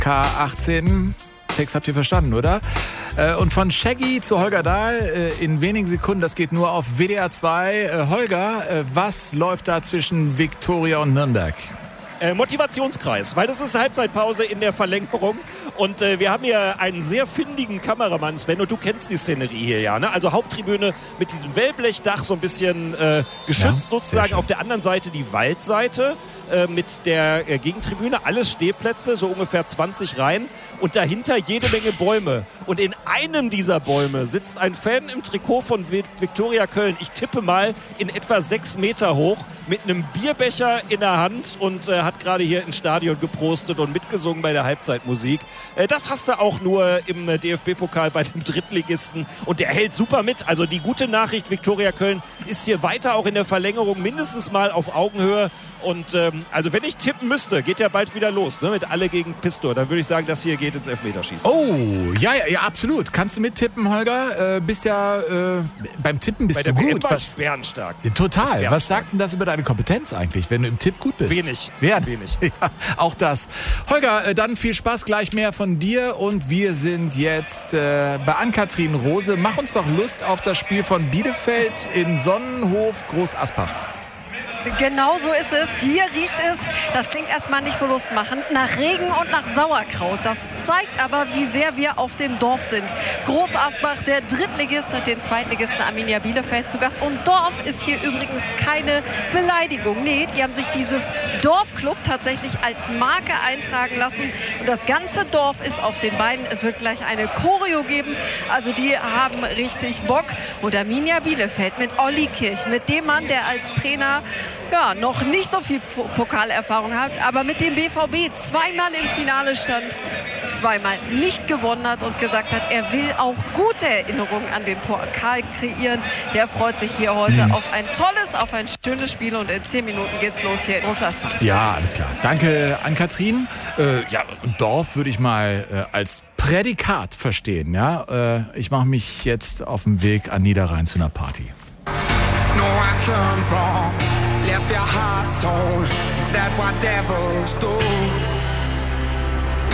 K18. Text habt ihr verstanden, oder? Und von Shaggy zu Holger Dahl in wenigen Sekunden, das geht nur auf WDR 2. Holger, was läuft da zwischen Viktoria und Nürnberg? Motivationskreis, weil das ist Halbzeitpause in der Verlängerung und wir haben hier einen sehr findigen Kameramann, Sven, und du kennst die Szenerie hier ja, ne? Also Haupttribüne mit diesem Wellblechdach so ein bisschen geschützt sozusagen, auf der anderen Seite die Waldseite mit der Gegentribüne, alles Stehplätze, so ungefähr 20 Reihen und dahinter jede Menge Bäume. Und in einem dieser Bäume sitzt ein Fan im Trikot von Viktoria Köln. Ich tippe mal in etwa 6 Meter hoch mit einem Bierbecher in der Hand und hat gerade hier ins Stadion geprostet und mitgesungen bei der Halbzeitmusik. Das hast du auch nur im DFB-Pokal bei dem Drittligisten und der hält super mit. Also die gute Nachricht, Viktoria Köln ist hier weiter auch in der Verlängerung mindestens mal auf Augenhöhe. Und also wenn ich tippen müsste, geht ja bald wieder los, ne, mit Alle gegen Pistor. Dann würde ich sagen, das hier geht ins Elfmeterschießen. Oh, ja, absolut. Kannst du mittippen, Holger? Bist ja beim Tippen bist du gut. War ich bärenstark. Total. Was sagt denn das über deine Kompetenz eigentlich, wenn du im Tipp gut bist? Wenig. Ja, auch das. Holger, dann viel Spaß, gleich mehr von dir. Und wir sind jetzt bei Ann-Kathrin Rose. Mach uns doch Lust auf das Spiel von Bielefeld in Sonnenhof Groß Asbach. Genau so ist es. Hier riecht es, das klingt erstmal nicht so lustmachend, nach Regen und nach Sauerkraut. Das zeigt aber, wie sehr wir auf dem Dorf sind. Groß Asbach, der Drittligist, hat den Zweitligisten Arminia Bielefeld zu Gast. Und Dorf ist hier übrigens keine Beleidigung. Nee, die haben sich dieses Dorfclub tatsächlich als Marke eintragen lassen. Und das ganze Dorf ist auf den Beinen. Es wird gleich eine Choreo geben. Also die haben richtig Bock. Und Arminia Bielefeld mit Olli Kirch, mit dem Mann, der als Trainer noch nicht so viel Pokalerfahrung hat, aber mit dem BVB zweimal im Finale stand, zweimal nicht gewonnen hat und gesagt hat, er will auch gute Erinnerungen an den Pokal kreieren. Der freut sich hier heute auf ein tolles, auf ein schönes Spiel und in 10 Minuten geht's los hier in Groß Asbach. Ja, alles klar. Danke, Ann-Kathrin. Dorf würde ich mal als Prädikat verstehen. Ja? Ich mache mich jetzt auf den Weg an Niederrhein zu einer Party. No, I turned wrong, left your heart torn. Is that what devils do?